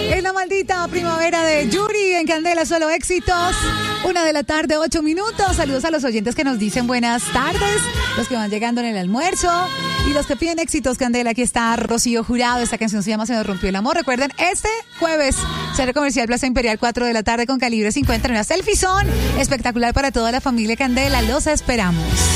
Es la maldita primavera de Yuri en Candela, solo éxitos. 1:08 p.m. Saludos a los oyentes que nos dicen buenas tardes, los que van llegando en el almuerzo y los que piden éxitos. Candela, aquí está Rocío Jurado. Esta canción se llama Se nos rompió el amor. Recuerden, este jueves, Centro Comercial Plaza Imperial, 4 de la tarde con Calibre 50. Una selfie son espectacular para toda la familia Candela. Los esperamos.